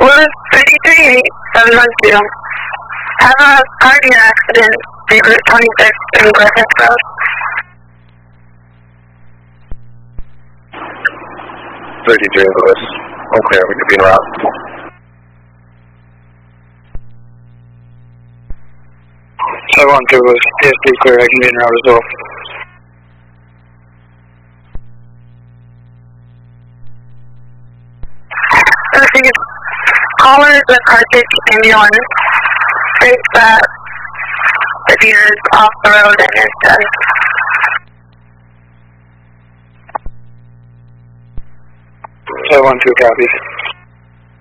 Louis 338-712. Have a cardiac accident, State Route 26 in Griffith Road. 33 Louis. Unclear, we could be en route. 712 Louis, PSP clear, I can be en route as well. Received. Caller is a Carthage ambulance. States that the deer is off the road and is dead. 712 copies.